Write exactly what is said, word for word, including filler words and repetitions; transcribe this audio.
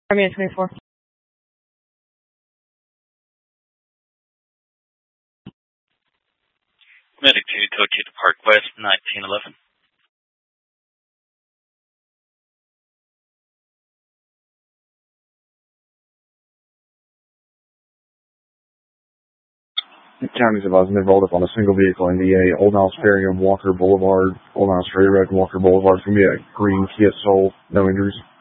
Army twenty-four. Medic two, Tokyo Park West, nineteen eleven. Counties advising they rolled up on a single vehicle in the A, Old Niles Ferry and Walker Boulevard, Old Niles Ferry Road and Walker Boulevard. It's going to be a green Kia Soul, no injuries.